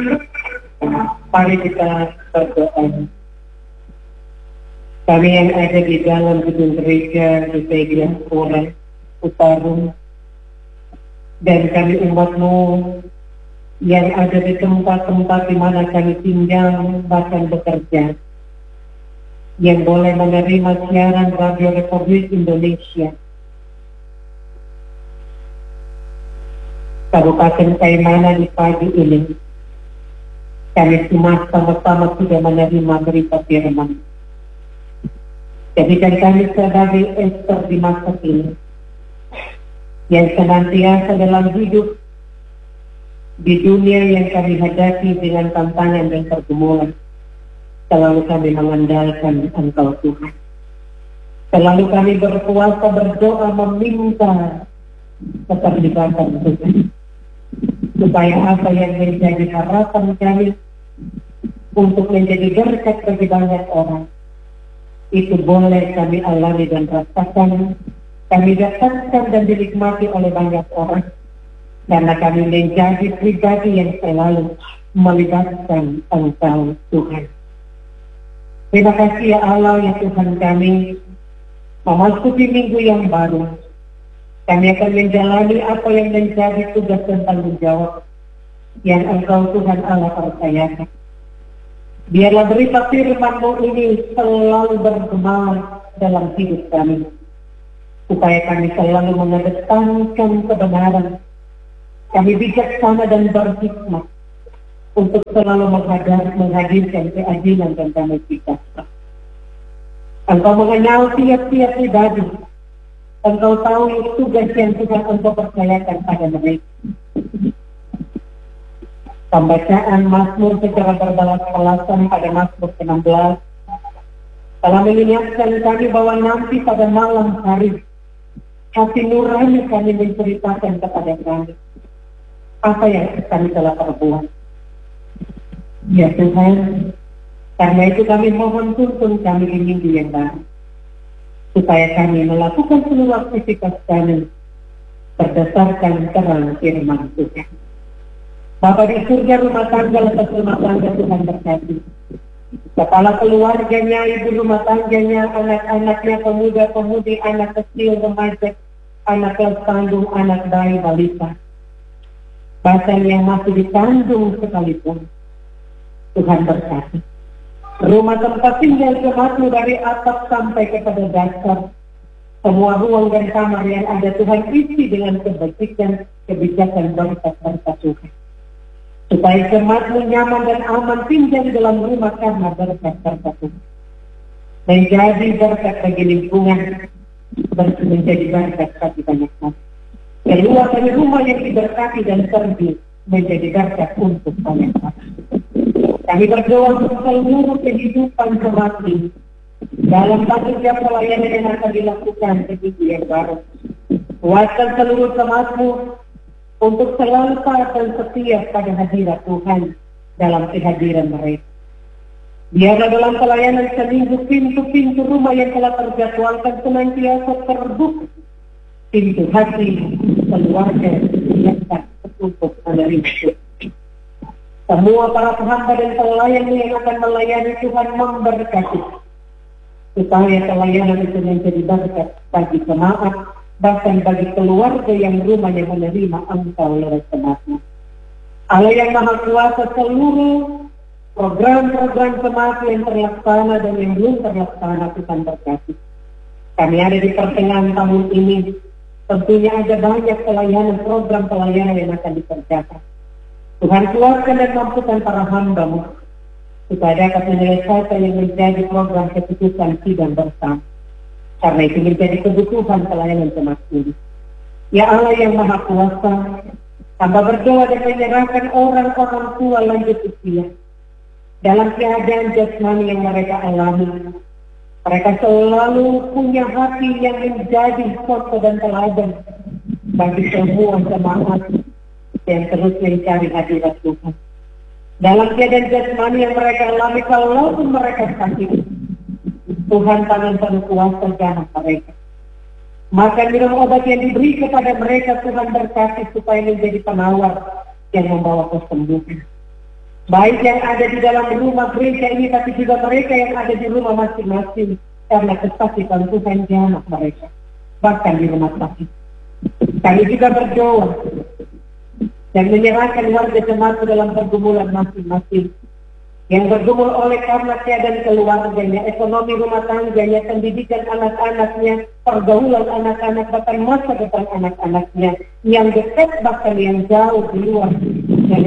Mari kita berdoa. Kami yang ada di dalam gedung gereja di bagian Polres Utara, dan kami umat-Mu yang ada di tempat-tempat di mana kami tinggal bahkan bekerja, yang boleh menerima siaran Radio Republik Indonesia Kabupaten Kaimana di pagi ini. Kami semua sama-sama sudah menerima berita firman. Jadikan kami sebagai Ester di masa ini, yang senantiasa dalam hidup di dunia yang kami hadapi dengan tantangan dan pergumulan, selalu kami mengandalkan Engkau Tuhan. Selalu kami berpuasa, berdoa, meminta keterlibatan Tuhan, supaya apa yang menjadi harapan kami untuk menjadi berkat bagi banyak orang, itu boleh kami alami dan rasakan, kami dapatkan dan dinikmati oleh banyak orang, karena kami menjadi pribadi yang selalu melibatkan Engkau Tuhan. Terima kasih ya Allah, ya Tuhan kami, memasuki minggu yang baru. Kami akan menjalani apa yang menjadi tugas dan tanggung jawab yang Engkau Tuhan Allah percayakan. Biarlah berita firman-Mu ini selalu bergema dalam hidup kami, supaya kami selalu mengedepankan kebenaran. Kami bijaksana dan berhikmat untuk selalu menghadirkan keadilan dan damai sejahtera. Engkau mengenal tiap-tiap pribadi. Engkau tahu tugas yang Tuhan Engkau percayakan pada mereka. Pembacaan Mazmur secara berbalas-balasan pada Mazmur 16 telah mengingatkan kami bahwa nanti pada malam hari hati nurani kami menceritakan kepada kami apa yang kami telah perbuat. Ya Tuhan, karena itu kami mohon tuntun kami di minggu yang baru, supaya kami melakukan seluruh aktivitas kami berdasarkan terang firman Tuhan. Bapa di surga, rumah tangga lepas rumah tangga Tuhan berkati. Kepala keluarganya, ibu rumah tangganya, anak-anaknya, pemuda-pemudi, anak kecil, remaja, anak kelas tanggung, anak bayi, balita, bahkan yang masih dikandung sekalipun, Tuhan berkati. Rumah tempat tinggal jemaat-Mu dari atap sampai kepada dasar, semua ruang dan kamar yang ada Tuhan isi dengan kebajikan, kebijakan, berkat-berkat Tuhan, supaya jemaat-Mu nyaman dan aman tinggal dalam rumah karena berkat-berkat Tuhan, menjadi berkat bagi lingkungan, menjadi berkat bagi banyak orang. Keluar dari rumah yang diberkati dan serbi menjadi berkat untuk banyak orang. Kami berdoa untuk seluruh kehidupan jemaat ini dalam setiap pelayanan yang akan dilakukan di minggu yang baru. Kuatkan seluruh jemaat-Mu untuk selalu taat dan setia pada hadirat Tuhan dalam kehadiran mereka. Biarlah dalam pelayanan seminggu pintu-pintu rumah yang telah terjadwalkan senantiasa terbuka, pintu hati keluarga yang tak tertutup menerima. Semua para hamba dan pelayan yang akan melayani Tuhan memberkati, supaya pelayanan itu menjadi berkat bagi jemaat, bahkan bagi keluarga yang rumahnya menerima Engkau lewat jemaat-Mu. Allah yang Maha Kuasa, seluruh program-program jemaat yang terlaksana dan yang belum terlaksana Tuhan berkati. Kami ada di pertengahan tahun ini, tentunya ada banyak pelayanan, program pelayanan yang akan dikerjakan. Tuhan kuatkan dan mampukan para hamba-Mu, supaya dapat menyelesaikan yang menjadi program keputusan sidang bersama. Karena itu menjadi kebutuhan pelayanan jemaat ini. Ya Allah yang Maha Kuasa, hamba berdoa dan menyerahkan orang-orang tua lanjut usia dalam keadaan jasmani yang mereka alami. Mereka selalu punya hati yang menjadi contoh dan teladan bagi semua jemaat yang terus mencari hadirat Tuhan. Dalam keadaan jasmani yang mereka alami, kalaupun mereka sakit, Tuhan tangan penuh kuasa jangan mereka. Maka minum obat yang diberi kepada mereka Tuhan berkati supaya menjadi penawar yang membawa kesembuhan. baik yang ada di dalam rumah gereja ini, tapi juga mereka yang ada di rumah masing-masing, karena kesakitan Tuhan anak mereka, bahkan di rumah sakit. Kami juga berdoa dan menyerahkan warga jemaat dalam pergumulan masing-masing, yang bergumul oleh karena keadaan keluarganya, ekonomi rumah tangganya, pendidikan anak-anaknya, pergaulan anak-anak, bahkan masa depan anak-anaknya, yang dekat bahkan yang jauh di luar dari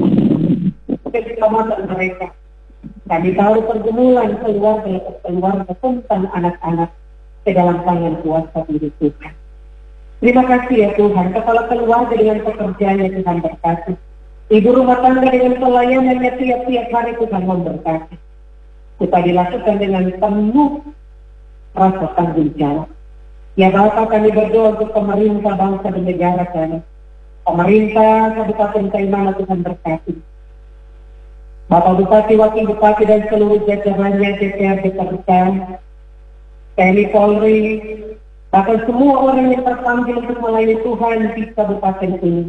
keselamatan mereka. Kami tahu pergumulan keluarga tentang anak-anak ke dalam tangan kuasa diri Tuhan. Terima kasih ya Tuhan, kepala keluarga dengan pekerjaannya Tuhan berkati. Ibu rumah tangga dengan pelayanannya tiap-tiap hari Tuhan memberkati. Supaya dilakukan dengan penuh rasa tanggung jawab. Ya Bapak, kami berdoa untuk pemerintah bangsa dan negara kami. Pemerintah Kabupaten Kaimana Tuhan berkati. Bapak Bupati, Wakil Bupati dan seluruh jajarannya, DPRD Kabupaten, TNI Polri, bahkan semua orang yang terpanggil untuk melayani Tuhan di kabupaten ini.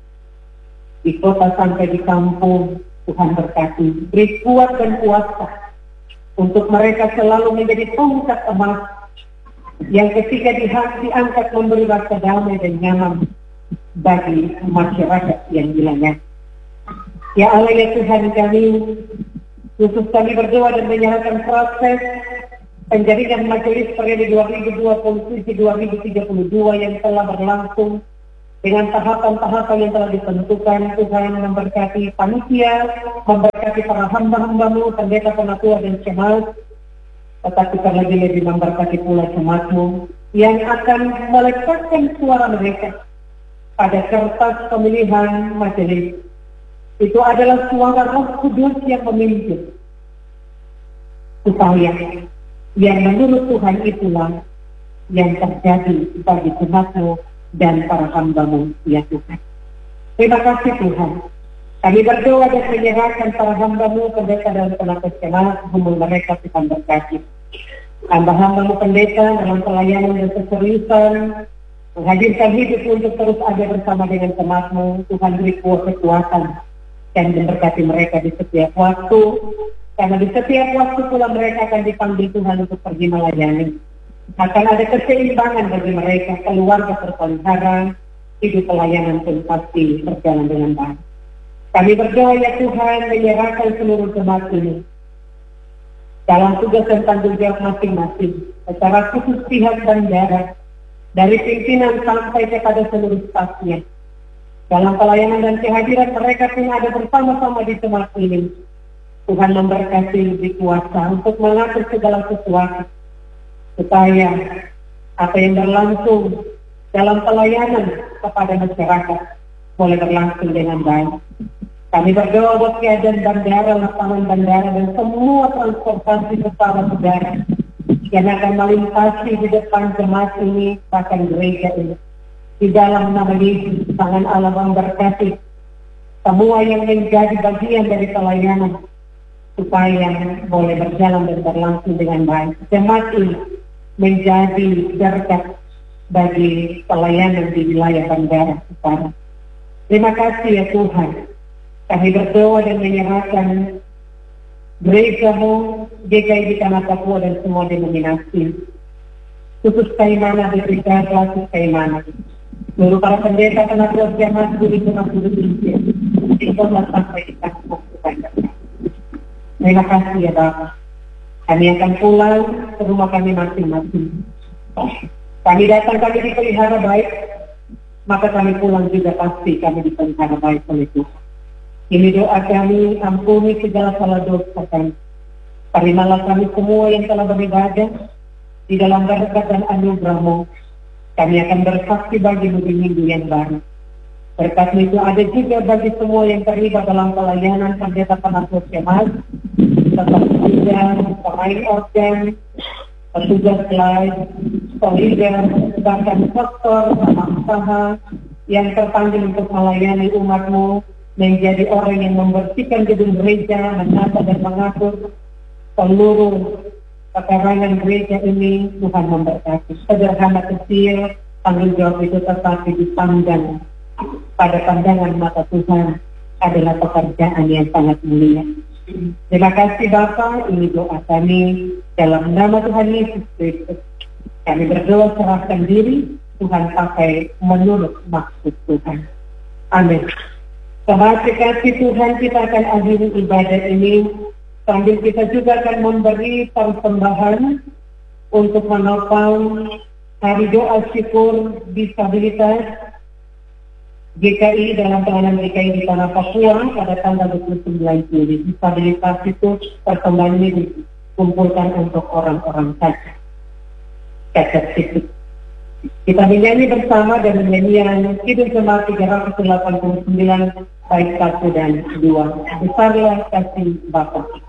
Di kota sampai di kampung, Tuhan berkati. Beri kuat dan kuasa untuk mereka selalu menjadi tongkat emas yang ketika diangkat memberi rasa damai dan nyaman bagi masyarakat yang dilanya. Ya Allah ya Tuhan kami, khusus kami berdoa dan menyerahkan proses penjaringan majelis periode 2027-2032 yang telah berlangsung dengan tahapan-tahapan yang telah ditentukan. Tuhan memberkati panitia, memberkati para hamba-hambamu, pendeta, penatua dan jemaat, tetapi terlebih-lebih memberkati pula jemaatmu yang akan meletakkan suara mereka pada kertas pemilihan majelis. Itu adalah suara Roh Kudus yang memimpin, supaya yang menurut Tuhan itulah yang terjadi bagi jemaatmu dan para hamba-Mu ya Tuhan. Terima kasih Tuhan. Kami berdoa dan menyerahkan para hamba-Mu, pendeta dan penatua jemaat, hubung mereka Tuhan berkati. Hamba-hamba-Mu pendeta dalam pelayanan dan keseriusan menghadirkan hidup untuk terus ada bersama dengan jemaat-Mu. Tuhan beri kekuatan dan memberkati mereka di setiap waktu, karena di setiap waktu pula mereka akan dipanggil Tuhan untuk pergi melayani. Akan ada keseimbangan bagi mereka, keluarga terpelihara, hidup pelayanan pun pasti berjalan dengan baik. Kami berdoa ya Tuhan, menyerahkan seluruh jemaat ini dalam tugas dan tanggung jawab masing-masing, secara khusus pihak bandara, dari pimpinan sampai kepada seluruh stafnya. Dalam pelayanan dan kehadiran mereka pun ada bersama-sama di jemaat ini. Tuhan memberkati lebih kuasa untuk mengatur segala sesuatu, supaya apa yang berlangsung dalam pelayanan kepada masyarakat boleh berlangsung dengan baik. Kami berdoa buat keadaan bandara, lapangan bandara, dan semua transportasi bersama saudara yang akan melintasi di depan jemaat ini, bahkan gereja ini. Di dalam nama Yesus, tangan Allah memberkati semua yang menjadi bagian dari pelayanan, supaya boleh berjalan dan berlangsung dengan baik. Jemaat ini menjadi berkat bagi pelayanan di wilayah bandara sekarang. Terima kasih ya Tuhan. Kami berdoa dan menyerahkan gereja-Mu, GKI di Tanah Papua dan semua denominasi, khusus Kaimana, Afrika, khusus Kaimana. Seluruh para pendeta, penatua jemaat, guru jemaat, guru gereja, diikutlah sampai di kampung Tuhan. Terima kasih ya Bapak. Kami akan pulang ke rumah kami masing-masing. Kami datang, kami dipelihara baik, maka kami pulang juga pasti kami dipelihara baik oleh Tuhan. Ini doa kami, ampuni segala salah dosa kami. Terimalah kami semua yang telah beribadah di dalam berkat dan anugerah-Mu. Kami akan bersaksi bagi-Mu di minggu yang baru. Berkat itu ada juga bagi semua yang terlibat dalam pelayanan, pendeta, penatua jemaat, tetap juga pemain organ, petugas live, solidar, bahkan sektor usaha yang terpanggil untuk melayani umat-Mu, menjadi orang yang membersihkan gedung gereja, menata dan mengatur seluruh pekarangan gereja ini. Tuhan memberkati. Sederhana kecil, tanggung jawab itu tetapi dipandang pada pandangan mata Tuhan adalah pekerjaan yang sangat mulia. Terima kasih Bapak, ini doa kami dalam nama Tuhan Yesus Kristus. Kami berdoa serahkan diri, Tuhan pakai menurut maksud Tuhan. Amin. Sahabat kasih Tuhan, kita akan akhiri ibadah ini sambil kita juga akan memberi persembahan untuk menopang hari doa syukur disabilitas GKI dalam penanganan GKI di Tanah Papua pada tanggal 29 Juli. Disabilitas itu persembahan ini dikumpulkan untuk orang-orang cacat fisik. Kita menyanyi bersama dan nyanyian Kidung Jemaat 389 bait 1 dan 2. Besarlah kasih Bapa.